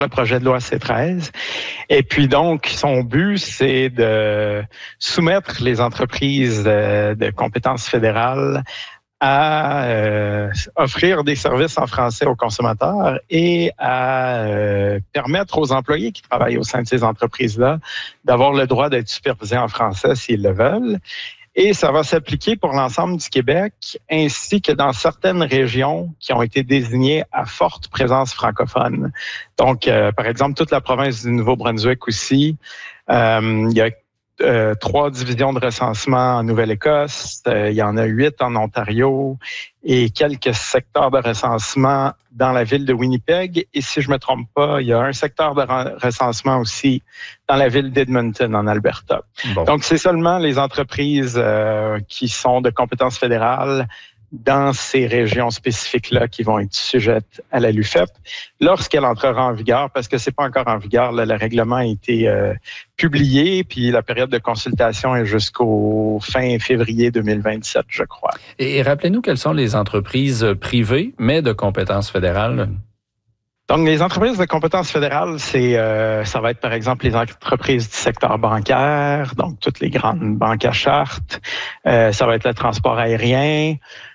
le projet de loi C13. Et puis donc, son but, c'est de soumettre les entreprises de compétences fédérales à offrir des services en français aux consommateurs et à permettre aux employés qui travaillent au sein de ces entreprises-là d'avoir le droit d'être supervisés en français s'ils le veulent. Et ça va s'appliquer pour l'ensemble du Québec, ainsi que dans certaines régions qui ont été désignées à forte présence francophone. Donc, par exemple, toute la province du Nouveau-Brunswick aussi. Il y a 3 divisions de recensement en Nouvelle-Écosse, il y en a 8 en Ontario et quelques secteurs de recensement dans la ville de Winnipeg. Et si je ne me trompe pas, il y a un secteur de recensement aussi dans la ville d'Edmonton, en Alberta. Bon. Donc, c'est seulement les entreprises qui sont de compétences fédérales dans ces régions spécifiques-là qui vont être sujettes à la LUFEP lorsqu'elle entrera en vigueur, parce que c'est pas encore en vigueur. Là, le règlement a été publié, puis la période de consultation est jusqu'au fin février 2027, je crois. Et rappelez-nous quelles sont les entreprises privées, mais de compétences fédérales? Donc, les entreprises de compétences fédérales, ça va être par exemple les entreprises du secteur bancaire, donc toutes les grandes banques à charte. Ça va être le transport aérien,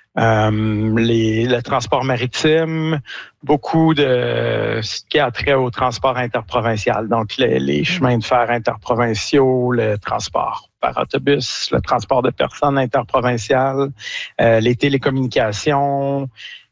le transport maritime, beaucoup de ce qui a trait au transport interprovincial, donc les chemins de fer interprovinciaux, le transport par autobus, le transport de personnes interprovinciales, les télécommunications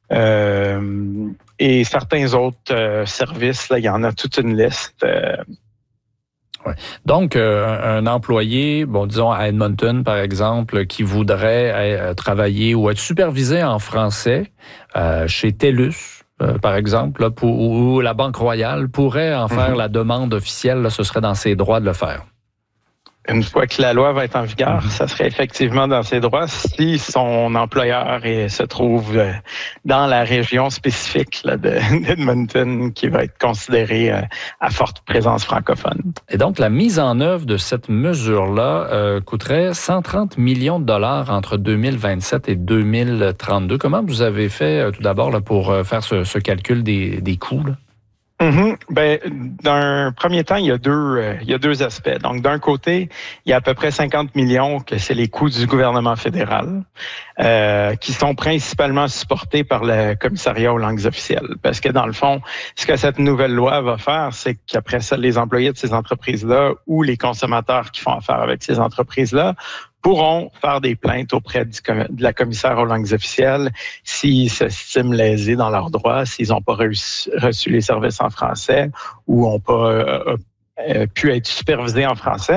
et certains autres services. Là, il y en a toute une liste. Ouais. Donc, un employé, disons à Edmonton, par exemple, qui voudrait travailler ou être supervisé en français chez TELUS, par exemple, là, ou la Banque Royale, pourrait en faire la demande officielle. Là, ce serait dans ses droits de le faire. Une fois que la loi va être en vigueur, ça serait effectivement dans ses droits si son employeur se trouve dans la région spécifique là, d'Edmonton qui va être considérée à forte présence francophone. Et donc, la mise en œuvre de cette mesure-là coûterait 130 millions de dollars entre 2027 et 2032. Comment vous avez fait tout d'abord là, pour faire ce calcul des coûts, là? Ben, d'un premier temps, il y a deux aspects. Donc, d'un côté, il y a à peu près 50 millions que c'est les coûts du gouvernement fédéral, qui sont principalement supportés par le commissariat aux langues officielles. Parce que dans le fond, ce que cette nouvelle loi va faire, c'est qu'après ça, les employés de ces entreprises-là ou les consommateurs qui font affaire avec ces entreprises-là pourront faire des plaintes auprès de la commissaire aux langues officielles s'ils s'estiment lésés dans leurs droits, s'ils n'ont pas reçu les services en français ou n'ont pas pu être supervisés en français.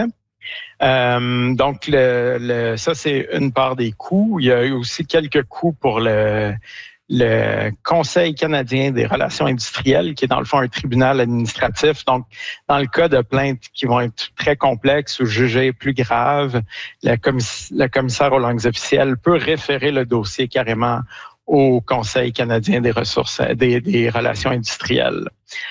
Donc, ça, c'est une part des coûts. Il y a eu aussi quelques coûts pour le Conseil canadien des relations industrielles, qui est dans le fond un tribunal administratif. Donc, dans le cas de plaintes qui vont être très complexes ou jugées plus graves, le commissaire aux langues officielles peut référer le dossier carrément au Conseil canadien des relations industrielles.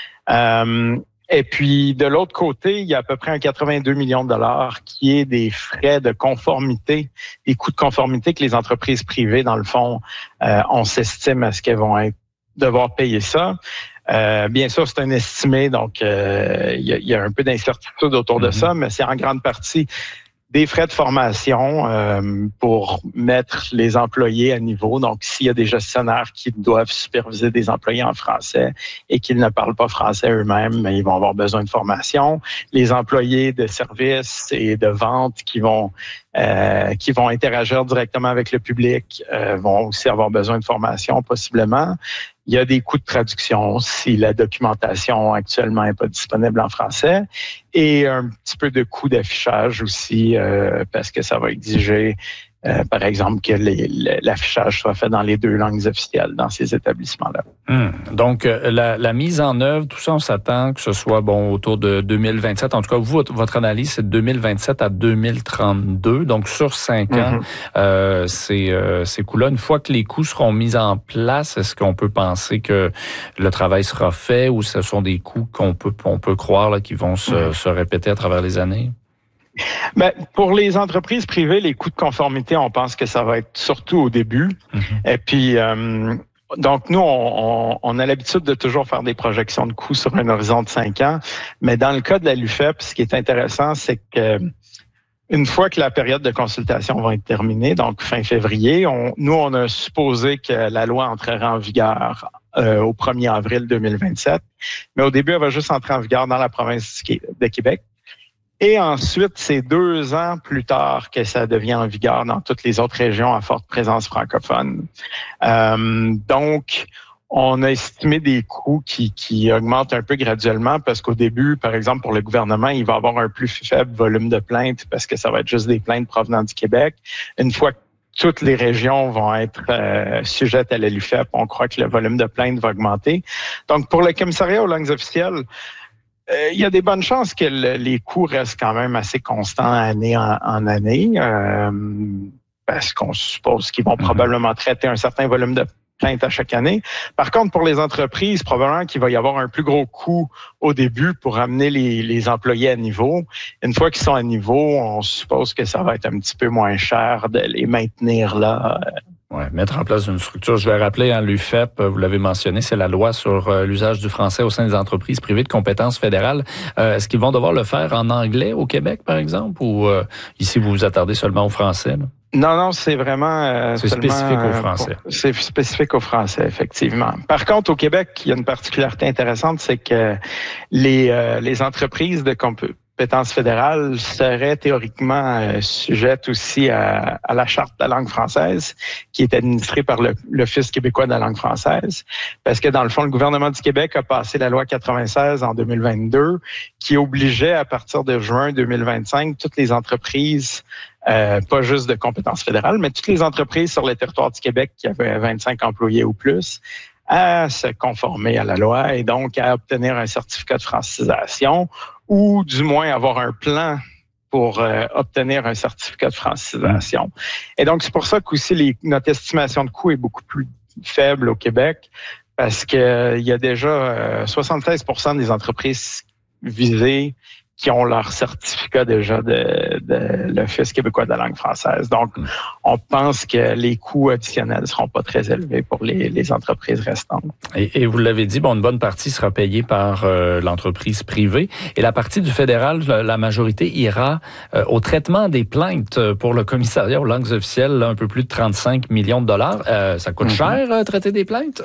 Et puis, de l'autre côté, il y a à peu près un 82 millions de dollars qui est des frais de conformité, des coûts de conformité que les entreprises privées, dans le fond, on s'estime à ce qu'elles vont devoir payer ça. Bien sûr, c'est un estimé, donc il y a un peu d'incertitude autour de ça, mais c'est en grande partie des frais de formation pour mettre les employés à niveau. Donc, s'il y a des gestionnaires qui doivent superviser des employés en français et qu'ils ne parlent pas français eux-mêmes, mais ils vont avoir besoin de formation. Les employés de service et de vente qui vont interagir directement avec le public vont aussi avoir besoin de formation, possiblement. Il y a des coûts de traduction si la documentation actuellement n'est pas disponible en français et un petit peu de coûts d'affichage aussi parce que ça va exiger, par exemple, que l'affichage soit fait dans les 2 langues officielles dans ces établissements-là. Donc, la mise en œuvre, tout ça, on s'attend que ce soit autour de 2027. En tout cas, vous, votre analyse, c'est de 2027 à 2032. Donc, sur 5 ans, ces coûts-là, une fois que les coûts seront mis en place, est-ce qu'on peut penser que le travail sera fait ou ce sont des coûts qu'on peut croire là, qui vont se répéter à travers les années? Ben, pour les entreprises privées, les coûts de conformité, on pense que ça va être surtout au début. Et puis, Donc, nous, on a l'habitude de toujours faire des projections de coûts sur un horizon de 5 ans. Mais dans le cas de la LUFEP, ce qui est intéressant, c'est que une fois que la période de consultation va être terminée, donc fin février, on a supposé que la loi entrera en vigueur au 1er avril 2027. Mais au début, elle va juste entrer en vigueur dans la province de Québec. Et ensuite, c'est 2 ans plus tard que ça devient en vigueur dans toutes les autres régions à forte présence francophone. Donc, on a estimé des coûts qui augmentent un peu graduellement parce qu'au début, par exemple, pour le gouvernement, il va avoir un plus faible volume de plaintes parce que ça va être juste des plaintes provenant du Québec. Une fois que toutes les régions vont être sujettes à la LUFEP, on croit que le volume de plaintes va augmenter. Donc, pour le commissariat aux langues officielles, il y a des bonnes chances que les coûts restent quand même assez constants année en année, parce qu'on suppose qu'ils vont probablement traiter un certain volume de plaintes à chaque année. Par contre, pour les entreprises, probablement qu'il va y avoir un plus gros coût au début pour amener les employés à niveau. Une fois qu'ils sont à niveau, on suppose que ça va être un petit peu moins cher de les maintenir là. Ouais, mettre en place une structure. Je vais rappeler, l'UFEP, vous l'avez mentionné, c'est la loi sur l'usage du français au sein des entreprises privées de compétences fédérales. Est-ce qu'ils vont devoir le faire en anglais au Québec, par exemple, ou ici, vous vous attardez seulement au français, là? Non, c'est vraiment... c'est spécifique au français. C'est spécifique au français, effectivement. Par contre, au Québec, il y a une particularité intéressante, c'est que les entreprises de compétences fédérales seraient théoriquement sujettes aussi à la Charte de la langue française, qui est administrée par l'Office québécois de la langue française, parce que dans le fond, le gouvernement du Québec a passé la loi 96 en 2022, qui obligeait à partir de juin 2025 toutes les entreprises, pas juste de compétences fédérales, mais toutes les entreprises sur le territoire du Québec qui avaient 25 employés ou plus, à se conformer à la loi et donc à obtenir un certificat de francisation ou du moins avoir un plan pour obtenir un certificat de francisation. Et donc, c'est pour ça qu'aussi notre estimation de coût est beaucoup plus faible au Québec parce qu'il y a déjà 76% des entreprises visées qui ont leur certificat déjà de l'Office québécois de la langue française. Donc, on pense que les coûts additionnels ne seront pas très élevés pour les entreprises restantes. Et vous l'avez dit, une bonne partie sera payée par l'entreprise privée. Et la partie du fédéral, la majorité ira au traitement des plaintes pour le commissariat aux langues officielles, là, un peu plus de 35 millions de dollars. Ça coûte cher, traiter des plaintes?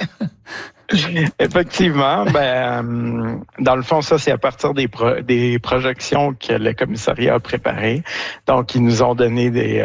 Effectivement. Dans le fond, ça, c'est à partir des projections que le commissariat a préparées. Donc, ils nous ont donné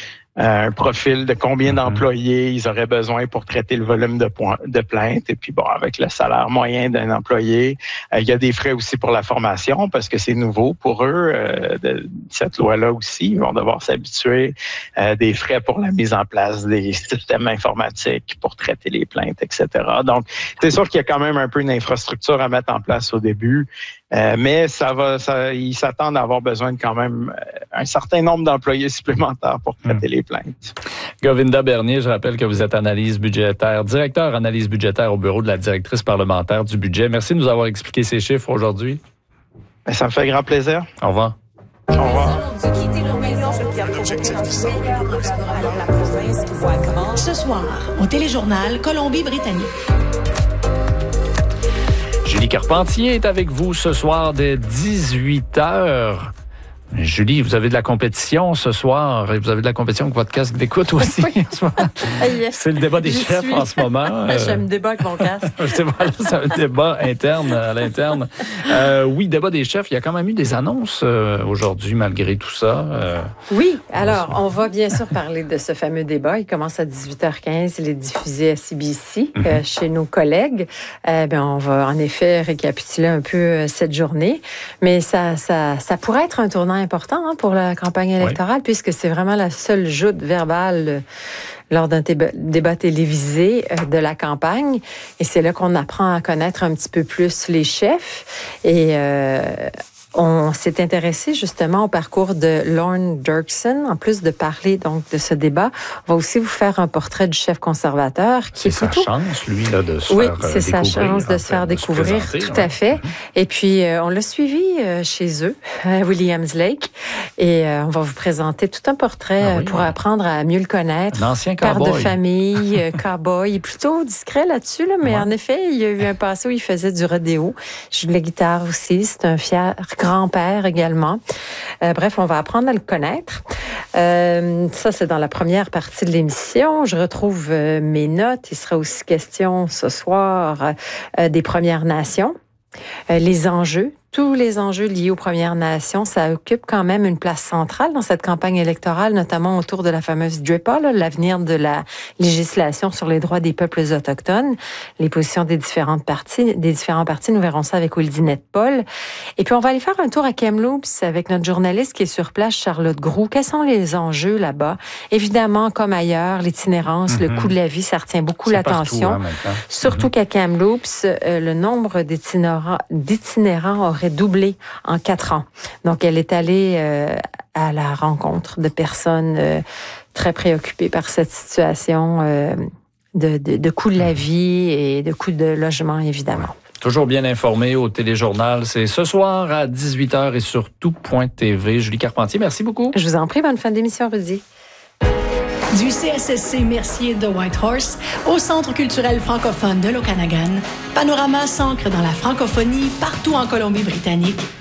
un profil de combien d'employés ils auraient besoin pour traiter le volume de plaintes. Et puis, avec le salaire moyen d'un employé, il y a des frais aussi pour la formation parce que c'est nouveau pour eux. Cette loi-là aussi, ils vont devoir s'habituer. Des frais pour la mise en place des systèmes informatiques pour traiter les plaintes, etc. Donc, c'est sûr qu'il y a quand même un peu une infrastructure à mettre en place au début. Mais ils s'attendent à avoir besoin de quand même un certain nombre d'employés supplémentaires pour traiter les plaintes. Govinda Bernier, je rappelle que vous êtes directeur analyse budgétaire au bureau de la directrice parlementaire du budget. Merci de nous avoir expliqué ces chiffres aujourd'hui. Ça me fait grand plaisir. Au revoir. Au revoir. Ce soir, au téléjournal Colombie-Britannique. Julie Carpentier est avec vous ce soir dès 18h. Julie, vous avez de la compétition ce soir et vous avez de la compétition avec votre casque d'écoute aussi. Oui. C'est le débat des chefs en ce moment. Je me débat avec mon casque. C'est un débat interne à l'interne. Oui, débat des chefs. Il y a quand même eu des annonces aujourd'hui malgré tout ça. Oui, alors on va bien sûr parler de ce fameux débat. Il commence à 18h15. Il est diffusé à CBC chez nos collègues. On va en effet récapituler un peu cette journée. Mais ça pourrait être un tournant important pour la campagne électorale puisque c'est vraiment la seule joute verbale lors d'un débat télévisé de la campagne. Et c'est là qu'on apprend à connaître un petit peu plus les chefs. Et On s'est intéressé justement au parcours de Lorne Dirksen. En plus de parler donc de ce débat, on va aussi vous faire un portrait du chef conservateur qui est plutôt... sa chance, lui, là, de se faire découvrir. Oui, c'est sa chance de se faire découvrir, tout à fait. Et puis, on l'a suivi chez eux, à Williams Lake, et on va vous présenter tout un portrait pour apprendre à mieux le connaître. Un ancien père cow-boy. de famille, cow-boy. Il est plutôt discret là-dessus, là, mais en effet, il y a eu un passé où il faisait du rodéo. Il joue de la guitare aussi. C'est un fier grand-père également. Bref, on va apprendre à le connaître. Ça, c'est dans la première partie de l'émission. Je retrouve mes notes. Il sera aussi question ce soir des Premières Nations. Les enjeux, tous les enjeux liés aux Premières Nations, ça occupe quand même une place centrale dans cette campagne électorale, notamment autour de la fameuse DRIPA, l'avenir de la législation sur les droits des peuples autochtones, les positions des différents partis. Nous verrons ça avec Oldinette Paul. Et puis, on va aller faire un tour à Kamloops avec notre journaliste qui est sur place, Charlotte Groux. Quels sont les enjeux là-bas? Évidemment, comme ailleurs, l'itinérance, le coût de la vie, ça retient beaucoup l'attention. Surtout qu'à Kamloops, le nombre d'itinérants aurait doublé en 4 ans. Donc, elle est allée à la rencontre de personnes très préoccupées par cette situation de coût de la vie et de coût de logement, évidemment. Toujours bien informé au téléjournal. C'est ce soir à 18h et sur tout.tv. Julie Carpentier, merci beaucoup. Je vous en prie. Bonne fin d'émission, Rudy. Du CSSC Mercier de Whitehorse au Centre culturel francophone de l'Okanagan, Panorama s'ancre dans la francophonie partout en Colombie-Britannique